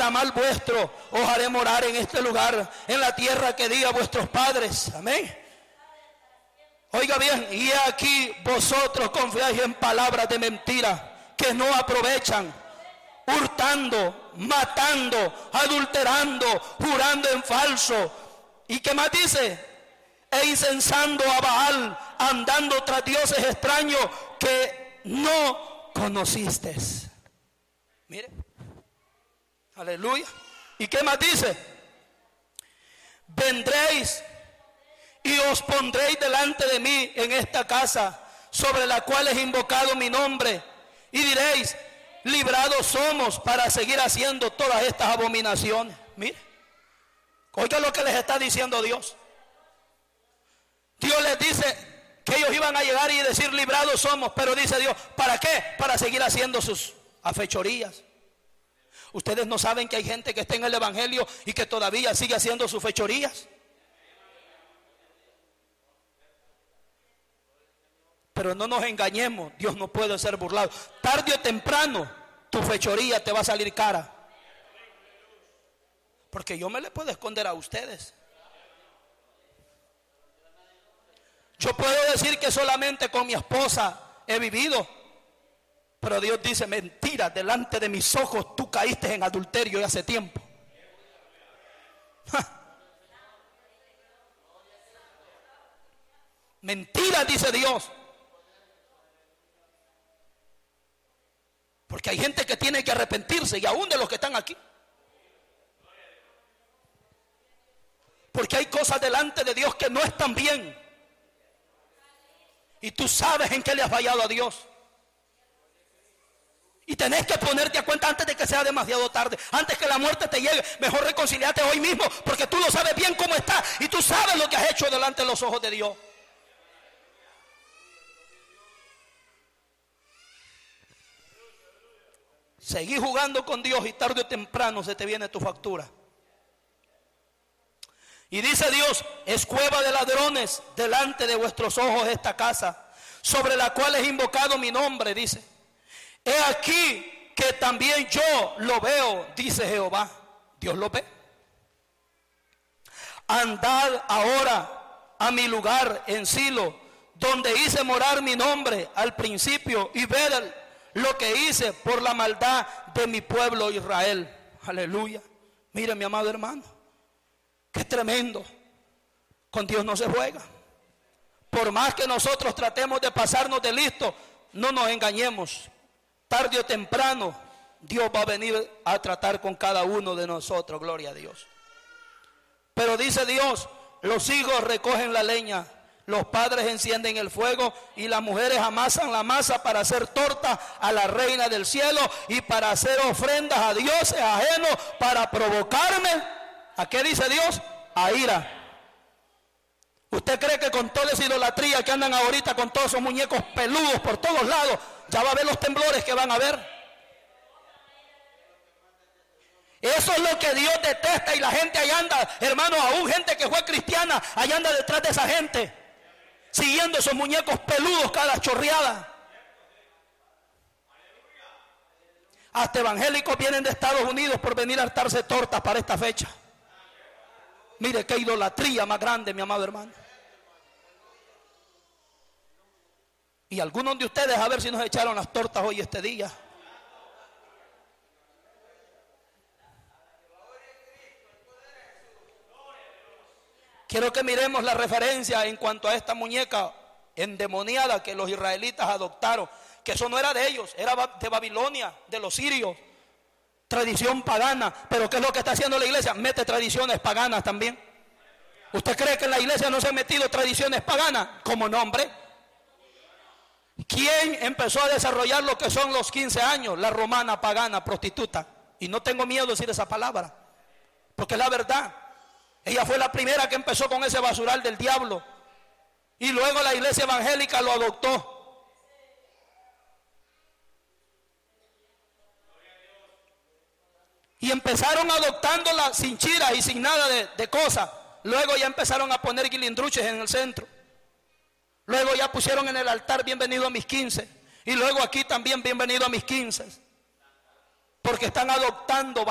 para mal vuestro, os haré morar en este lugar, en la tierra que di a vuestros padres. Amén. Oiga bien, y aquí vosotros confiáis en palabras de mentira que no aprovechan, hurtando, matando, adulterando, jurando en falso. ¿Y qué más dice? E incensando a Baal, andando tras dioses extraños que no conociste. Mire, aleluya. ¿Y qué más dice? Vendréis y os pondréis delante de mí en esta casa, sobre la cual es invocado mi nombre, y diréis: librados somos para seguir haciendo todas estas abominaciones. Mire, oiga lo que les está diciendo Dios. Dios les dice que ellos iban a llegar y decir: librados somos, pero dice Dios, ¿para qué? Para seguir haciendo sus fechorías. Ustedes no saben que hay gente que está en el evangelio y que todavía sigue haciendo sus fechorías. Pero no nos engañemos, Dios no puede ser burlado. Tarde o temprano tu fechoría te va a salir cara. Porque yo me le puedo esconder a ustedes. Yo puedo decir que solamente con mi esposa he vivido, pero Dios dice: mentira, delante de mis ojos tú caíste en adulterio y hace tiempo. Mentira, dice Dios. Porque hay gente que tiene que arrepentirse, y aún de los que están aquí. Porque hay cosas delante de Dios que no están bien. Y tú sabes en qué le has fallado a Dios. Y tenés que ponerte a cuenta antes de que sea demasiado tarde. Antes que la muerte te llegue. Mejor reconciliate hoy mismo, porque tú lo sabes bien cómo está. Y tú sabes lo que has hecho delante de los ojos de Dios. Seguí jugando con Dios y tarde o temprano se te viene tu factura. Y dice Dios: es cueva de ladrones delante de vuestros ojos esta casa, sobre la cual es invocado mi nombre. Dice: he aquí que también yo lo veo, dice Jehová. Dios lo ve. Andad ahora a mi lugar en Silo, donde hice morar mi nombre al principio, y ved lo que hice por la maldad de mi pueblo Israel. Aleluya. Mire, mi amado hermano, qué tremendo. Con Dios no se juega. Por más que nosotros tratemos de pasarnos de listo, no nos engañemos. Tarde o temprano Dios va a venir a tratar con cada uno de nosotros. Gloria a Dios. Pero dice Dios: los hijos recogen la leña, los padres encienden el fuego, y las mujeres amasan la masa para hacer torta a la reina del cielo y para hacer ofrendas a dioses ajenos, para provocarme. ¿A qué dice Dios? A ira. ¿Usted cree que con toda esa idolatría que andan ahorita, con todos esos muñecos peludos por todos lados, ya va a ver los temblores que van a ver? Eso es lo que Dios detesta, y la gente allá anda, hermano, aún gente que fue cristiana, allá anda detrás de esa gente, siguiendo esos muñecos peludos cada chorreada. Hasta evangélicos vienen de Estados Unidos por venir a hartarse tortas para esta fecha. Mire qué idolatría más grande, mi amado hermano. Y algunos de ustedes, a ver si nos echaron las tortas hoy este día. Quiero que miremos la referencia en cuanto a esta muñeca endemoniada que los israelitas adoptaron. Que eso no era de ellos, era de Babilonia, de los sirios. Tradición pagana. Pero ¿qué es lo que está haciendo la iglesia? Mete tradiciones paganas también. ¿Usted cree que en la iglesia no se han metido tradiciones paganas? Como nombre. ¿Quién empezó a desarrollar lo que son los 15 años? La romana pagana, prostituta. Y no tengo miedo de decir esa palabra, porque es la verdad. Ella fue la primera que empezó con ese basural del diablo. Y luego la iglesia evangélica lo adoptó. Y empezaron adoptándola sin chiras y sin nada de cosas. Luego ya empezaron a poner guilindruches en el centro. Luego ya pusieron en el altar: bienvenido a mis 15. Y luego aquí también: bienvenido a mis 15. Porque están adoptando